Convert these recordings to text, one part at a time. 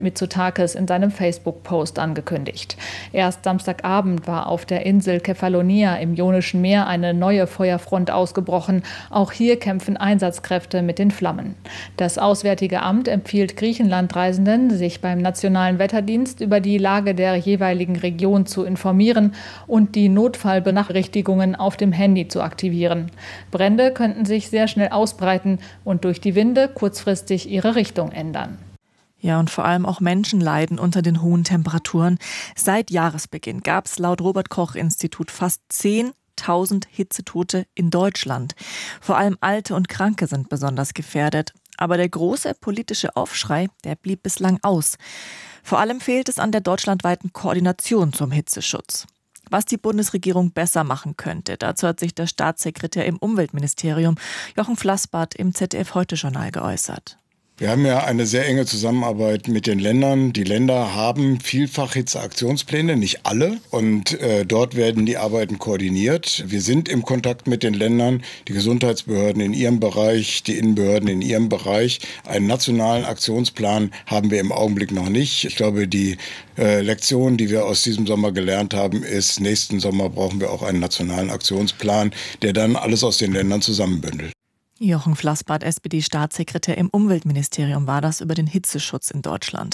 Mitsotakis in seinem Facebook-Post angekündigt. Erst Samstagabend war auf der Insel Kefalonia im Ionischen Meer eine neue Feuerfront ausgebrochen. Auch hier kämpfen Einsatzkräfte mit den Flammen. Das Auswärtige Amt empfiehlt Griechenlandreisenden, sich beim Nationalen Wetterdienst über die Lage der jeweiligen Region zu informieren und die Notfallbenachrichtigungen auf dem Handy zu aktivieren. Brände könnten sich sehr schnell ausbreiten und durch die Winde kurzfristig ihre Richtung ändern. Ja, und vor allem auch Menschen leiden unter den hohen Temperaturen. Seit Jahresbeginn gab es laut Robert-Koch-Institut fast 10.000 Hitzetote in Deutschland. Vor allem Alte und Kranke sind besonders gefährdet. Aber der große politische Aufschrei, der blieb bislang aus. Vor allem fehlt es an der deutschlandweiten Koordination zum Hitzeschutz. Was die Bundesregierung besser machen könnte, dazu hat sich der Staatssekretär im Umweltministerium, Jochen Flassbart, im ZDF-Heute-Journal geäußert. Wir haben ja eine sehr enge Zusammenarbeit mit den Ländern. Die Länder haben vielfach Hitzeaktionspläne, nicht alle. Und dort werden die Arbeiten koordiniert. Wir sind im Kontakt mit den Ländern, die Gesundheitsbehörden in ihrem Bereich, die Innenbehörden in ihrem Bereich. Einen nationalen Aktionsplan haben wir im Augenblick noch nicht. Ich glaube, die Lektion, die wir aus diesem Sommer gelernt haben, ist, nächsten Sommer brauchen wir auch einen nationalen Aktionsplan, der dann alles aus den Ländern zusammenbündelt. Jochen Flassbart, SPD-Staatssekretär im Umweltministerium, war das über den Hitzeschutz in Deutschland.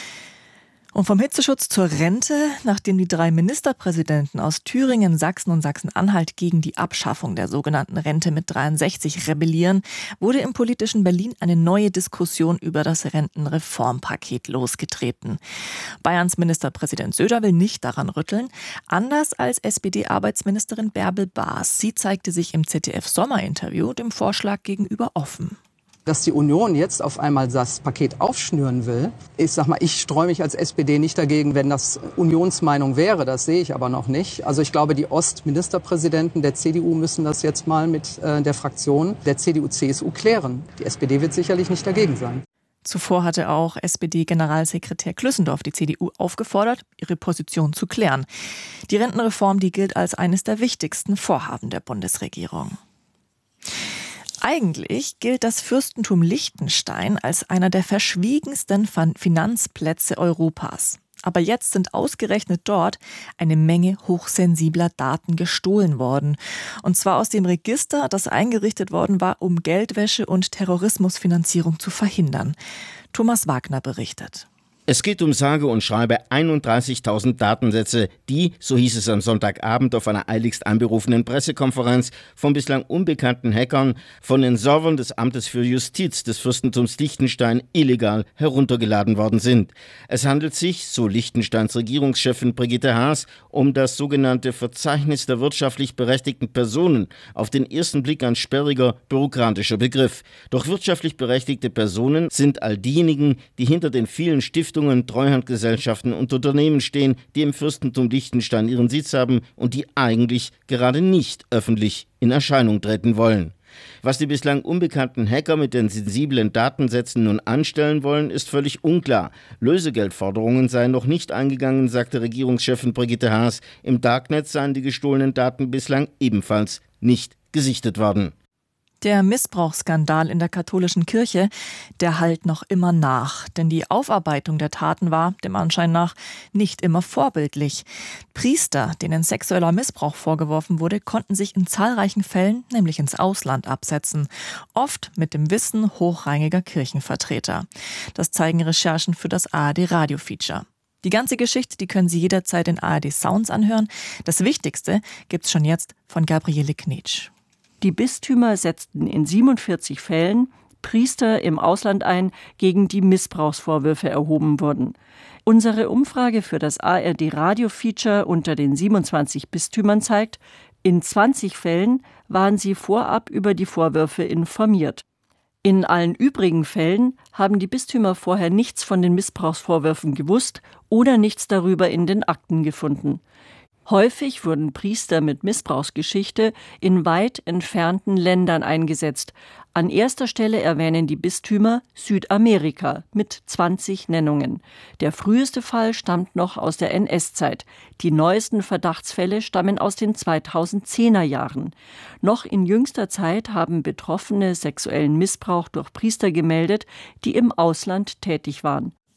Und vom Hitzeschutz zur Rente, nachdem die 3 Ministerpräsidenten aus Thüringen, Sachsen und Sachsen-Anhalt gegen die Abschaffung der sogenannten Rente mit 63 rebellieren, wurde im politischen Berlin eine neue Diskussion über das Rentenreformpaket losgetreten. Bayerns Ministerpräsident Söder will nicht daran rütteln, anders als SPD-Arbeitsministerin Bärbel Baas. Sie zeigte sich im ZDF-Sommerinterview dem Vorschlag gegenüber offen. Dass die Union jetzt auf einmal das Paket aufschnüren will, ich streue mich als SPD nicht dagegen, wenn das Unionsmeinung wäre, das sehe ich aber noch nicht. Also ich glaube, die Ostministerpräsidenten der CDU müssen das jetzt mal mit der Fraktion der CDU-CSU klären. Die SPD wird sicherlich nicht dagegen sein. Zuvor hatte auch SPD-Generalsekretär Klüssendorf die CDU aufgefordert, ihre Position zu klären. Die Rentenreform, die gilt als eines der wichtigsten Vorhaben der Bundesregierung. Eigentlich gilt das Fürstentum Liechtenstein als einer der verschwiegensten Finanzplätze Europas. Aber jetzt sind ausgerechnet dort eine Menge hochsensibler Daten gestohlen worden. Und zwar aus dem Register, das eingerichtet worden war, um Geldwäsche und Terrorismusfinanzierung zu verhindern. Thomas Wagner berichtet. Es geht um sage und schreibe 31.000 Datensätze, die, so hieß es am Sonntagabend auf einer eiligst einberufenen Pressekonferenz, von bislang unbekannten Hackern von den Servern des Amtes für Justiz des Fürstentums Liechtenstein illegal heruntergeladen worden sind. Es handelt sich, so Liechtensteins Regierungschefin Brigitte Haas, um das sogenannte Verzeichnis der wirtschaftlich berechtigten Personen. Auf den ersten Blick ein sperriger, bürokratischer Begriff. Doch wirtschaftlich berechtigte Personen sind all diejenigen, die hinter den vielen Stiftungen, Treuhandgesellschaften und Unternehmen stehen, die im Fürstentum Liechtenstein ihren Sitz haben und die eigentlich gerade nicht öffentlich in Erscheinung treten wollen. Was die bislang unbekannten Hacker mit den sensiblen Datensätzen nun anstellen wollen, ist völlig unklar. Lösegeldforderungen seien noch nicht eingegangen, sagte Regierungschefin Brigitte Haas. Im Darknet seien die gestohlenen Daten bislang ebenfalls nicht gesichtet worden. Der Missbrauchsskandal in der katholischen Kirche, der hallt noch immer nach. Denn die Aufarbeitung der Taten war, dem Anschein nach, nicht immer vorbildlich. Priester, denen sexueller Missbrauch vorgeworfen wurde, konnten sich in zahlreichen Fällen nämlich ins Ausland absetzen. Oft mit dem Wissen hochrangiger Kirchenvertreter. Das zeigen Recherchen für das ARD-Radio-Feature. Die ganze Geschichte, die können Sie jederzeit in ARD Sounds anhören. Das Wichtigste gibt's schon jetzt von Gabriele Knetsch. Die Bistümer setzten in 47 Fällen Priester im Ausland ein, gegen die Missbrauchsvorwürfe erhoben wurden. Unsere Umfrage für das ARD-Radio-Feature unter den 27 Bistümern zeigt, in 20 Fällen waren sie vorab über die Vorwürfe informiert. In allen übrigen Fällen haben die Bistümer vorher nichts von den Missbrauchsvorwürfen gewusst oder nichts darüber in den Akten gefunden. Häufig wurden Priester mit Missbrauchsgeschichte in weit entfernten Ländern eingesetzt. An erster Stelle erwähnen die Bistümer Südamerika mit 20 Nennungen. Der früheste Fall stammt noch aus der NS-Zeit. Die neuesten Verdachtsfälle stammen aus den 2010er Jahren. Noch in jüngster Zeit haben Betroffene sexuellen Missbrauch durch Priester gemeldet, die im Ausland tätig waren.